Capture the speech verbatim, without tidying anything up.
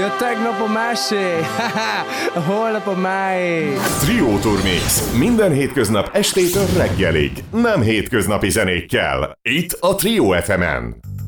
De tegnap a másé, holnap a máé. Trio Tour Mix. Minden hétköznap estétől reggelig. Nem hétköznapi zenékkel. Itt a Trio ef emen.